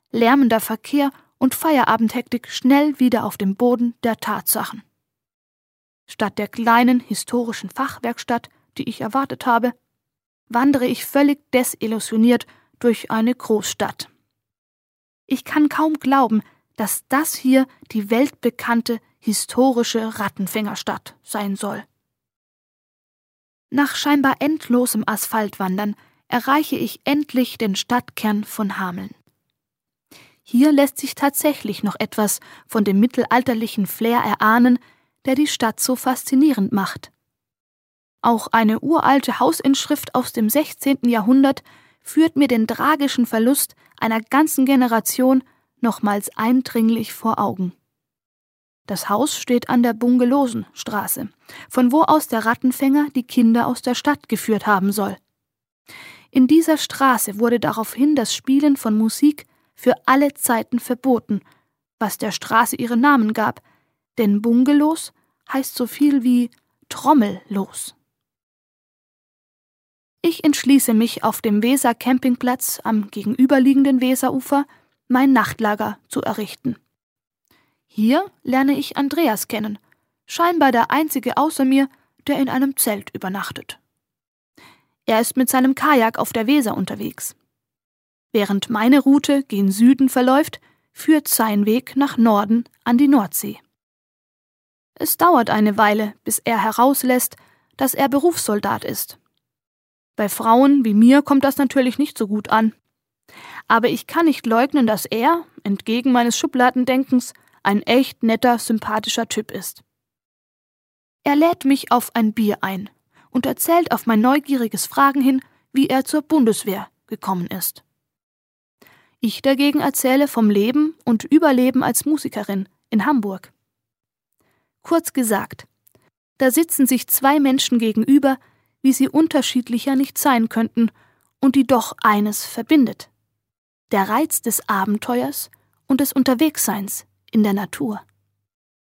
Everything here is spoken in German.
lärmender Verkehr und Feierabendhektik schnell wieder auf dem Boden der Tatsachen. Statt der kleinen historischen Fachwerkstatt, die ich erwartet habe, wandere ich völlig desillusioniert durch eine Großstadt. Ich kann kaum glauben, dass das hier die weltbekannte historische Rattenfängerstadt sein soll. Nach scheinbar endlosem Asphaltwandern erreiche ich endlich den Stadtkern von Hameln. Hier lässt sich tatsächlich noch etwas von dem mittelalterlichen Flair erahnen, der die Stadt so faszinierend macht. Auch eine uralte Hausinschrift aus dem 16. Jahrhundert führt mir den tragischen Verlust einer ganzen Generation nochmals eindringlich vor Augen. Das Haus steht an der Bungelosenstraße, von wo aus der Rattenfänger die Kinder aus der Stadt geführt haben soll. In dieser Straße wurde daraufhin das Spielen von Musik für alle Zeiten verboten, was der Straße ihren Namen gab, denn Bungelos heißt so viel wie trommellos. Ich entschließe mich, auf dem Weser-Campingplatz am gegenüberliegenden Weserufer mein Nachtlager zu errichten. Hier lerne ich Andreas kennen, scheinbar der einzige außer mir, der in einem Zelt übernachtet. Er ist mit seinem Kajak auf der Weser unterwegs. Während meine Route gen Süden verläuft, führt sein Weg nach Norden an die Nordsee. Es dauert eine Weile, bis er herauslässt, dass er Berufssoldat ist. Bei Frauen wie mir kommt das natürlich nicht so gut an. Aber ich kann nicht leugnen, dass er, entgegen meines Schubladendenkens, ein echt netter, sympathischer Typ ist. Er lädt mich auf ein Bier ein und erzählt auf mein neugieriges Fragen hin, wie er zur Bundeswehr gekommen ist. Ich dagegen erzähle vom Leben und Überleben als Musikerin in Hamburg. Kurz gesagt, da sitzen sich zwei Menschen gegenüber, wie sie unterschiedlicher nicht sein könnten und die doch eines verbindet: der Reiz des Abenteuers und des Unterwegsseins in der Natur.